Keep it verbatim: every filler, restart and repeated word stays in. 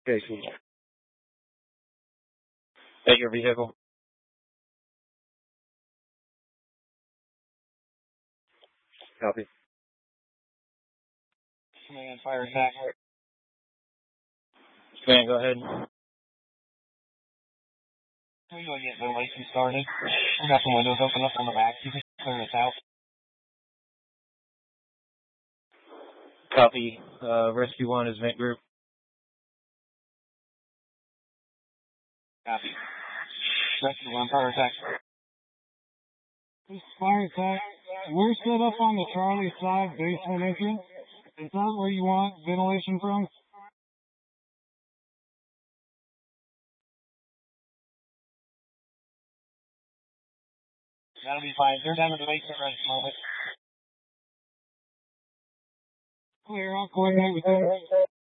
Okay, cool. At your vehicle. Copy. Command, fire attack. Command, go ahead. How you want to get ventilation started? I got some windows open up on the back. You can clear this out. Copy. Uh, Rescue one is vent group. Copy. Rescue one, fire attack. Fire attack. We're set up on the Charlie side basement entrance. Is that where you want ventilation from? That'll be fine. They're down in the basement right at the moment. Clear, I'll coordinate with them.